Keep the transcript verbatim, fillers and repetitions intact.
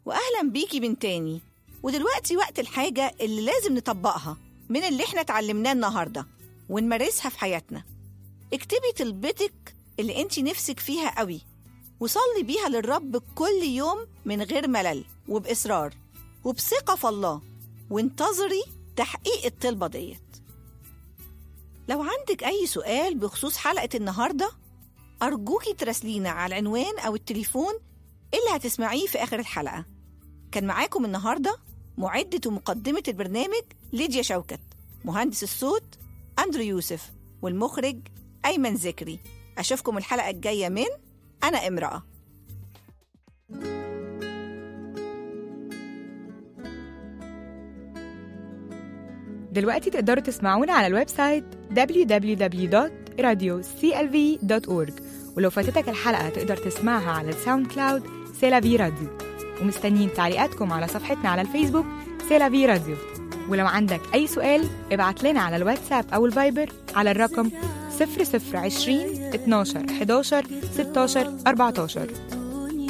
وأهلا بيكي من تاني. ودلوقتي وقت الحاجة اللي لازم نطبقها من اللي احنا اتعلمناه النهاردة ونمارسها في حياتنا. اكتبي طلبتك اللي انتي نفسك فيها قوي وصلي بيها للرب كل يوم من غير ملل وبإصرار وبثقة في الله، وانتظري تحقيق الطلبة ديت. لو عندك أي سؤال بخصوص حلقة النهاردة أرجوكي تراسلينا على العنوان أو التليفون اللي هتسمعيه في آخر الحلقة. كان معاكم النهاردة معدة ومقدمة البرنامج ليديا شوكت، مهندس الصوت أندرو يوسف، والمخرج أيمن ذكري. أشوفكم الحلقة الجاية من أنا امرأة. دلوقتي تقدروا تسمعونا على الويب سايت دبليو دبليو دبليو دوت راديو سي إل في دوت أورج، ولو فاتتك الحلقة تقدر تسمعها على الساوند كلاود سيلافي راديو. ومستنيين تعليقاتكم على صفحتنا على الفيسبوك سيلافي راديو. ولو عندك أي سؤال ابعت لنا على الواتساب أو الفايبر على الرقم صفر صفر عشرين اتناشر حداشر ستاشر أربعتاشر.